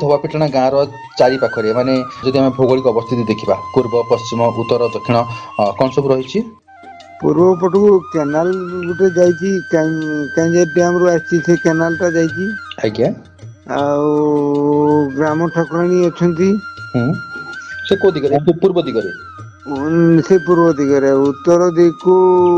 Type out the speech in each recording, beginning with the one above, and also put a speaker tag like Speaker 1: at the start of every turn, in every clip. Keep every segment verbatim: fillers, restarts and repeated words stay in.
Speaker 1: ଧୋବାପିଟାଣା ଗାଁର ଚାରି ପାଖରେ ମାନେ ଯଦି ଆମେ ଭୌଗୋଳିକ ଅବସ୍ଥିତି ଦେଖିବା ପୂର୍ବ ପଶ୍ଚିମ ଉତ୍ତର ଦକ୍ଷିଣ କଣ ସବୁ ରହିଛି?
Speaker 2: ପୂର୍ବ ପଟକୁ କେନାଲ ଗୋଟେ ଯାଇଛି କାଞ୍ଜିଆ ଡ୍ୟାମ ରୁ ଆସିଛି ସେ କେନାଲ ଟା ଯାଇଛି।
Speaker 1: ଆଜ୍ଞା।
Speaker 2: ଆଉ ଗ୍ରାମ ଠାକୁରାଣୀ ଅଛନ୍ତି।
Speaker 1: ହୁଁ ସେ କୋଉ ଦିଗରେ ପୂର୍ବ ଦିଗରେ?
Speaker 2: ସେ ପୂର୍ବ ଦିଗରେ ଉତ୍ତର ଦିକୁ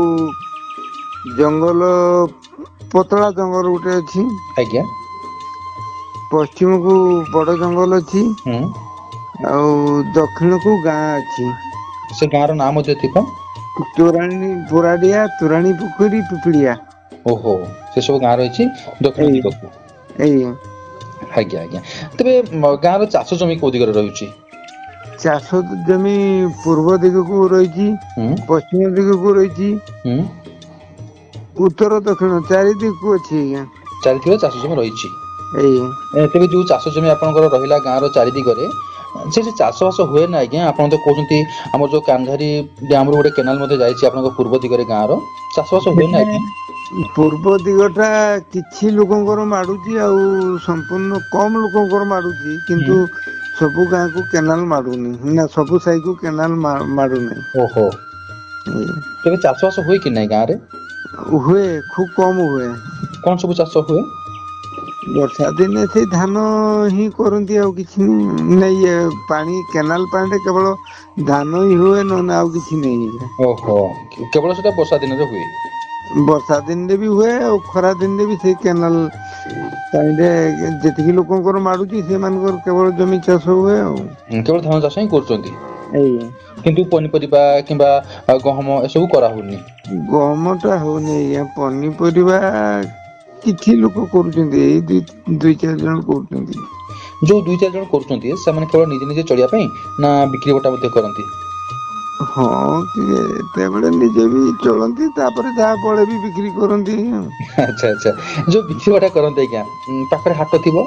Speaker 2: ଜଙ୍ଗଲ ପତଳା ଜଙ୍ଗଲ ଗୋଟେ ଅଛି।
Speaker 1: ଆଜ୍ଞା।
Speaker 2: ପଶ୍ଚିମକୁ ବଡ ଜଙ୍ଗଲ ଅଛି।
Speaker 1: ହୁଁ
Speaker 2: ଆଉ ଦକ୍ଷିଣକୁ ଗାଁ ଅଛି।
Speaker 1: ସେ ଗାଁର ନାଁ ମଧ୍ୟ ଥିବ?
Speaker 2: ତୋରାଣୀ ବୋରାଡିଆ ତୋରାଣୀ ପୋଖରୀ ପିପଳିଆ।
Speaker 1: ଓହୋ ସେ ସବୁ ଗାଁ ରହିଛି ଦକ୍ଷିଣ
Speaker 2: ଏଇ
Speaker 1: ଦିଗକୁ।
Speaker 2: ଏଇ
Speaker 1: ଆଜ୍ଞା ଆଜ୍ଞା ତେବେ ଗାଁର ଚାଷ ଜମି କୋଉ ଦିଗରେ ରହୁଛି?
Speaker 2: ଚାଷ ଜମି ପୂର୍ବ ଦିଗକୁ ରହିଛି
Speaker 1: ହୁଁ
Speaker 2: ପଶ୍ଚିମ ଦିଗକୁ ରହିଛି।
Speaker 1: ହୁଁ
Speaker 2: ଉତ୍ତର ଦକ୍ଷିଣ ଚାରି ଦିକୁ ଅଛି ଆଜ୍ଞା।
Speaker 1: ଚାରିଥିବ ଚାଷ ଜମି ରହିଛି।
Speaker 2: ଏଇ
Speaker 1: ତେବେ ଯୋଉ ଚାଷ ଜମି ଆପଣଙ୍କର ରହିଲା ଗାଁ ର ଚାରି ଦିଗରେ ସେଠି ଚାଷ ବାସ ହୁଏ ନା ଆଜ୍ଞା? ଆପଣ ତ କହୁଛନ୍ତି ଆମର ଯୋଉ କାନ୍ଧାରୀ ଡ୍ୟାମ ରୁ ଗୋଟେ କେନାଲ ମଧ୍ୟ ଯାଇଛି ଆପଣଙ୍କ ପୂର୍ବ ଦିଗରେ ଗାଁ ର ଚାଷ ବାସ ହୁଏ ନା ଆଜ୍ଞା?
Speaker 2: ପୂର୍ବ ଦିଗ ଟା କିଛି ଲୋକଙ୍କର ମାଡୁଛି ଆଉ ସମ୍ପୂର୍ଣ୍ଣ କମ ଲୋକଙ୍କର ମାଡୁଛି
Speaker 1: ହୁଁ
Speaker 2: କିନ୍ତୁ ସବୁ ଗାଁ କୁ କେନାଲ ମାଡୁନି ନା ସବୁ ସାହି କୁ କେନାଲ ମାଡୁନାହିଁ।
Speaker 1: ଓହୋ ତେବେ ଚାଷ ବାସ ହୁଏ କି ନାଇଁ ଗାଁ ରେ?
Speaker 2: ହୁଏ ଖୁବ କମ ହୁଏ।
Speaker 1: କଣ ସବୁ ଚାଷ ହୁଏ?
Speaker 2: ବର୍ଷା ଦିନେ ସେଇ ଧାନ ହିଁ କରନ୍ତି ଆଉ କିଛି ନାଇଁ ପାଣି କେନାଲ ପାଣିରେ କେବଳ ଧାନ ହିଁ ହୁଏ ନହେଲେ ଆଉ କିଛି ନେଇ।
Speaker 1: ଓହୋ କେବଳ ସେଟା ବର୍ଷା ଦିନରେ ହୁଏ?
Speaker 2: ବର୍ଷା ଦିନରେ ବି ହୁଏ ଆଉ ଖରା ଦିନରେ ବି ସେଇ କେନାଲ ପାଣିରେ ଯେତିକି ଲୋକଙ୍କର ମାଡୁଛି ସେମାନଙ୍କର କେବଳ ଜମି ଚାଷ ହୁଏ ଆଉ।
Speaker 1: କେବଳ ଧାନ ଚାଷ ହିଁ କରୁଛନ୍ତି
Speaker 2: ଏଇ
Speaker 1: କିନ୍ତୁ ପନିପରିବା କିମ୍ବା ଗହମ ଏସବୁ କରାହଉନି?
Speaker 2: ଗହମ ଟା ହଉନି ଆଜ୍ଞା ପନିପରିବା କିଛି ଲୋକ କରୁଛନ୍ତି ଏଇ ଦି ଦୁଇ ଚାରି ଜଣ କରୁଛନ୍ତି।
Speaker 1: ଯୋଉ ଦୁଇ ଚାରି ଜଣ କରୁଛନ୍ତି ସେମାନେ କେବଳ ନିଜେ ନିଜେ ଚଳିବା ପାଇଁ ନା ବିକ୍ରି ବଟା ମଧ୍ୟ କରନ୍ତି?
Speaker 2: ହଁ କେତେବେଳେ ନିଜେ ବି ଚଳନ୍ତି ତାପରେ ଯାହା ବଳେ ବି ବିକ୍ରି କରନ୍ତି ଆଉ।
Speaker 1: ଆଚ୍ଛା ଆଚ୍ଛା ଯୋଉ ବିକ୍ରି ବଟା କରନ୍ତି ଆଜ୍ଞା ପାଖରେ ହାଟ ଥିବ?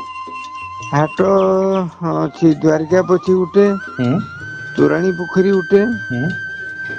Speaker 2: ହାଟ ଅଛି ଦ୍ୱାରିକା ପଛି ଗୋଟେ
Speaker 1: ହୁଁ
Speaker 2: ତୋରାଣୀ ପୋଖରୀ ଗୋଟେ।
Speaker 1: ହୁଁ